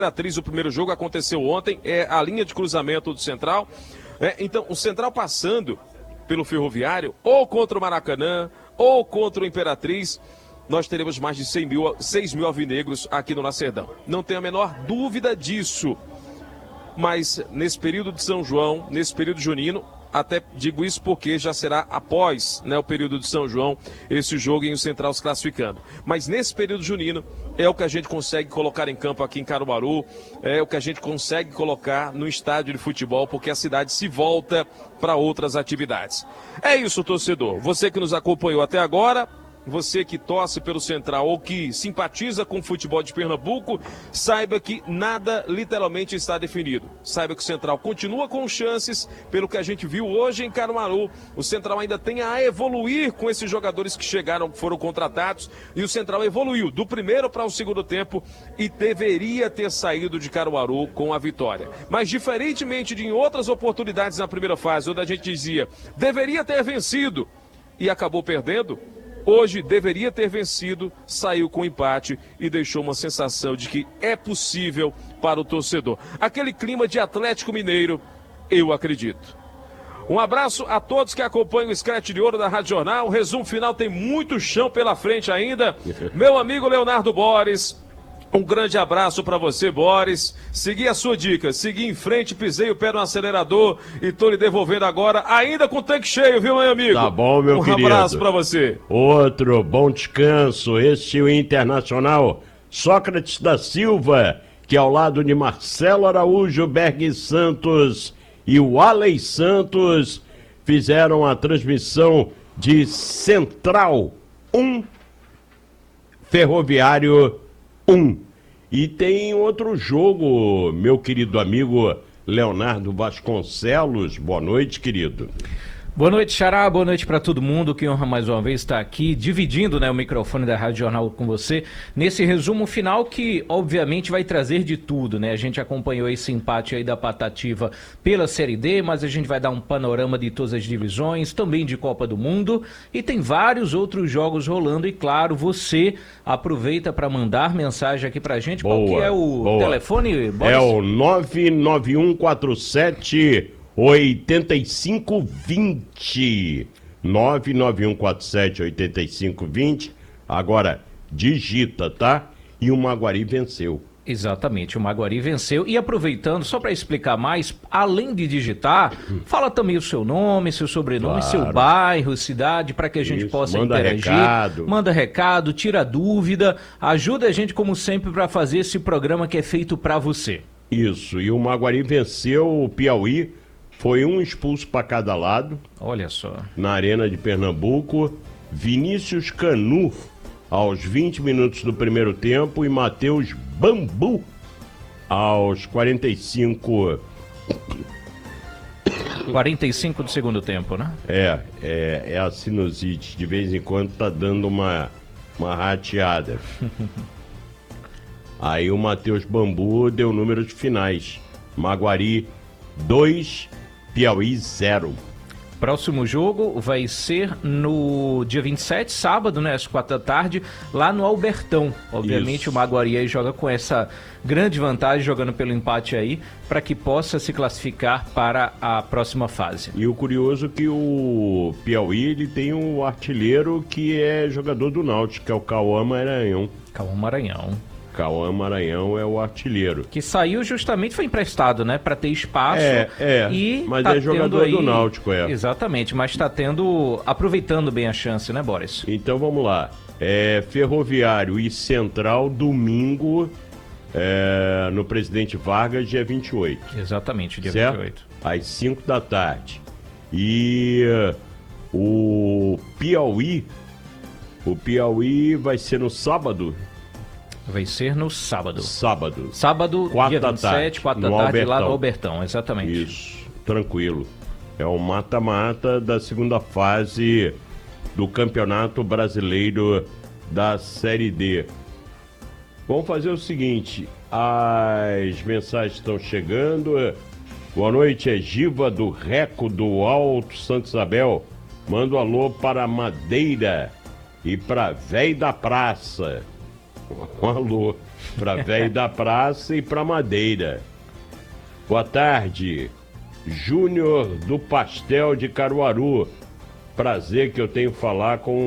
Imperatriz, o primeiro jogo aconteceu ontem, é a linha de cruzamento do Central. Então, o Central passando pelo Ferroviário, ou contra o Maracanã, ou contra o Imperatriz, nós teremos mais de 6 mil alvinegros aqui no Lacerdão. Não tenho a menor dúvida disso. Mas nesse período de São João, nesse período junino, até digo isso porque já será após, né, o período de São João, esse jogo em o Central se classificando. Mas nesse período junino é o que a gente consegue colocar em campo aqui em Caruaru, é o que a gente consegue colocar no estádio de futebol, porque a cidade se volta para outras atividades. É isso, torcedor. Você que nos acompanhou até agora, você que torce pelo Central ou que simpatiza com o futebol de Pernambuco, saiba que nada literalmente está definido. Saiba que o Central continua com chances, pelo que a gente viu hoje em Caruaru. O Central ainda tem a evoluir com esses jogadores que chegaram, que foram contratados, e o Central evoluiu do primeiro para o segundo tempo e deveria ter saído de Caruaru com a vitória. Mas diferentemente de em outras oportunidades na primeira fase, onde a gente dizia, deveria ter vencido e acabou perdendo, hoje deveria ter vencido, saiu com empate e deixou uma sensação de que é possível para o torcedor. Aquele clima de Atlético Mineiro, eu acredito. Um abraço a todos que acompanham o Scratch de Ouro da Rádio Jornal. O resumo final tem muito chão pela frente ainda. Meu amigo Leonardo Boris, um grande abraço para você, Boris. Segui a sua dica, segui em frente, pisei o pé no acelerador e tô lhe devolvendo agora, ainda com o tanque cheio, viu, meu amigo? Tá bom, meu querido. Um abraço para você. Outro bom descanso, este é o Internacional Sócrates da Silva, que ao lado de Marcelo Araújo, Berg Santos e o Alei Santos fizeram a transmissão de Central 1, Ferroviário 1. E tem outro jogo, meu querido amigo Leonardo Vasconcelos. Boa noite, querido. Boa noite, Xará, boa noite para todo mundo, que honra mais uma vez estar aqui, dividindo, né, o microfone da Rádio Jornal com você, nesse resumo final que, obviamente, vai trazer de tudo, né? A gente acompanhou esse empate aí da Patativa pela Série D, mas a gente vai dar um panorama de todas as divisões, também de Copa do Mundo, e tem vários outros jogos rolando, e claro, você aproveita para mandar mensagem aqui pra gente. Boa, qual que é o telefone, Boris? É o 99147 8520 99147 8520. Agora digita, tá? E o Maguari venceu. Exatamente, o Maguari venceu. E aproveitando, só para explicar mais, além de digitar, fala também o seu nome, seu sobrenome, Claro. seu bairro, cidade, para que a gente possa interagir. Manda recado, tira dúvida, ajuda a gente, como sempre, para fazer esse programa que é feito para você. Isso, e o Maguari venceu o Piauí. Foi um expulso para cada lado. Olha só. Na Arena de Pernambuco. Vinícius Canu, aos 20 minutos do primeiro tempo. E Matheus Bambu, aos 45 do segundo tempo, né? É a sinusite. De vez em quando tá dando uma rateada. Aí o Matheus Bambu deu números finais. Maguari 2, Piauí 0. Próximo jogo vai ser no dia 27, sábado, né, às 4 da tarde, lá no Albertão. Obviamente o Maguari aí joga com essa grande vantagem, jogando pelo empate aí, para que possa se classificar para a próxima fase. E o curioso é que o Piauí, ele tem um artilheiro que é jogador do Náutico, que é o Cauã Maranhão. Cauã Maranhão é o artilheiro. Que saiu justamente, foi emprestado, né? Para ter espaço. E mas tá é jogador do Náutico, Exatamente, mas está aproveitando bem a chance, né, Boris? Então vamos lá. Ferroviário e Central, domingo, no Presidente Vargas, dia 28. Exatamente, dia certo? 28. Às 5 da tarde. E o Piauí vai ser no sábado. Vai ser no sábado. Sábado, dia 27, 4 da tarde, lá no Albertão, exatamente. Isso, tranquilo. É o mata-mata da segunda fase do Campeonato Brasileiro da Série D. Vamos fazer o seguinte, as mensagens estão chegando. Boa noite, é Giva do Reco do Alto Santa Isabel. Manda um alô para Madeira e para Véi da Praça. Um alô. Para Velho da Praça e para Madeira. Boa tarde, Júnior do Pastel de Caruaru. Prazer que eu tenho falar com